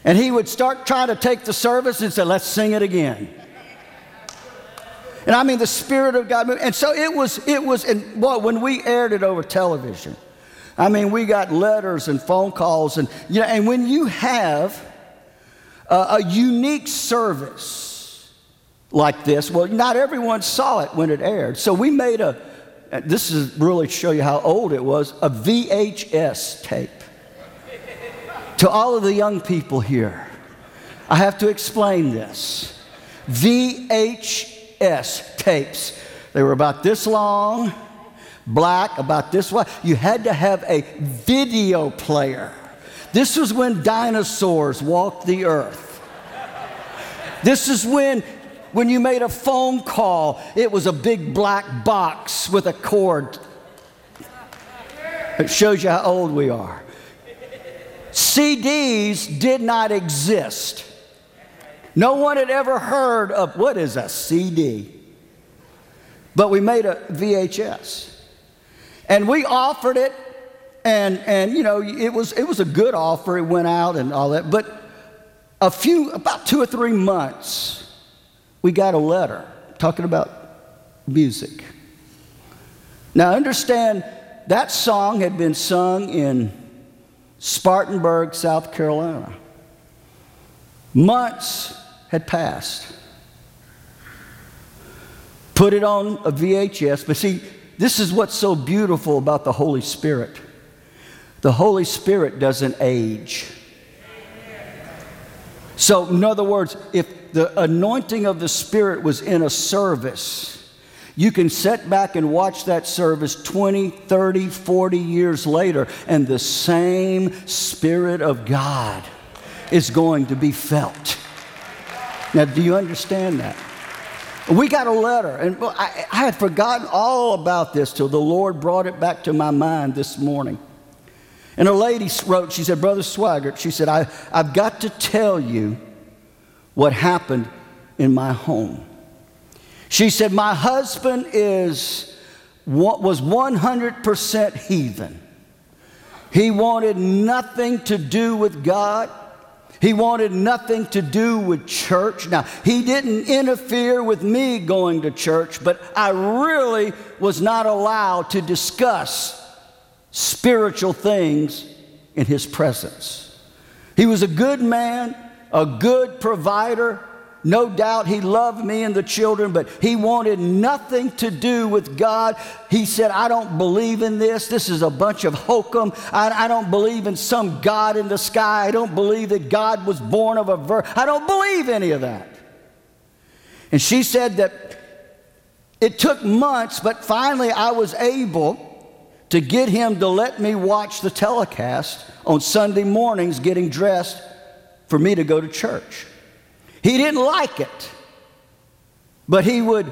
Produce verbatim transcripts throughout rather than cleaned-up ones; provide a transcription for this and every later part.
And he would start trying to take the service and say, let's sing it again. And I mean, the Spirit of God moved. And so it was, it was, and well, when we aired it over television, I mean, we got letters and phone calls. And, you know, and when you have a, a unique service like this, well, not everyone saw it when it aired. So we made a, this is really to show you how old it was, a V H S tape. To all of the young people here, I have to explain this. V H S tapes. They were about this long, black, about this wide. You had to have a video player. This was when dinosaurs walked the earth. This is when, when you made a phone call, it was a big black box with a cord. It shows you how old we are. C Ds did not exist. No one had ever heard of, what is a C D? But we made a V H S. And we offered it, and, and you know, it was, it was a good offer. It went out and all that. But a few, about two or three months, we got a letter talking about music. Now understand, that song had been sung in Spartanburg, South Carolina. Months had passed. Put it on a V H S. But see, this is what's so beautiful about the Holy Spirit. The Holy Spirit doesn't age. So, in other words, if the anointing of the Spirit was in a service, you can sit back and watch that service twenty, thirty, forty years later, and the same Spirit of God is going to be felt. Now, do you understand that? We got a letter, and I, I had forgotten all about this till the Lord brought it back to my mind this morning. And a lady wrote, she said, Brother Swaggart, she said, I, I've got to tell you what happened in my home. She said, my husband is, was one hundred percent heathen. He wanted nothing to do with God. He wanted nothing to do with church. Now, he didn't interfere with me going to church, but I really was not allowed to discuss spiritual things in his presence. He was a good man, a good provider. No doubt he loved me and the children, but he wanted nothing to do with God. He said, I don't believe in this. This is a bunch of hokum. I, I don't believe in some God in the sky. I don't believe that God was born of a virgin. I don't believe any of that. And she said that it took months, but finally I was able to get him to let me watch the telecast on Sunday mornings getting dressed for me to go to church. He didn't like it, but he would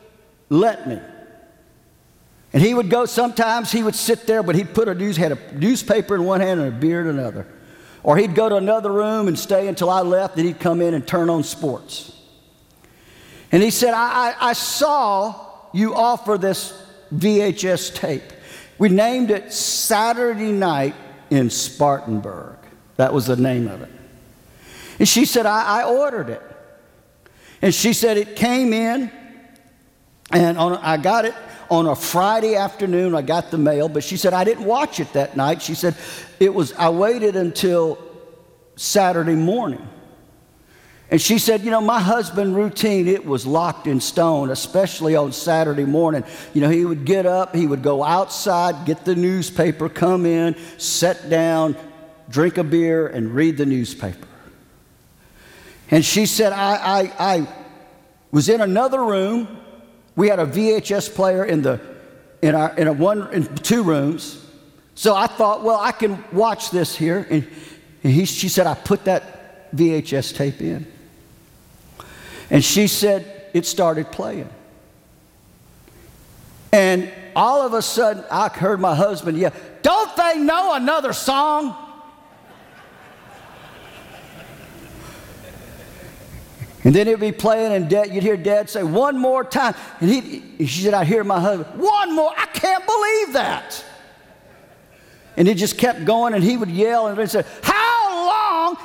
let me. And he would go, sometimes he would sit there, but he'd put a news, had a newspaper in one hand and a beer in another. Or he'd go to another room and stay until I left, and he'd come in and turn on sports. And he said, I, I, I saw you offer this V H S tape. We named it Saturday Night in Spartanburg. That was the name of it. And she said, I, I ordered it. And she said it came in, and on, I got it on a Friday afternoon. I got the mail, but she said I didn't watch it that night. She said it was, I waited until Saturday morning. And she said, you know, my husband's routine, it was locked in stone, especially on Saturday morning. You know, he would get up, he would go outside, get the newspaper, come in, sit down, drink a beer, and read the newspaper. And she said, I, I, I was in another room. We had a V H S player in the in our in a one in two rooms. So I thought, well, I can watch this here. And, and he, she said, I put that V H S tape in. And she said it started playing. And all of a sudden, I heard my husband yell, don't they know another song? And then it'd be playing, and Dad, you'd hear Dad say, one more time. And he, she said, I'd hear my husband, one more, I can't believe that. And it just kept going, and he would yell, and he said,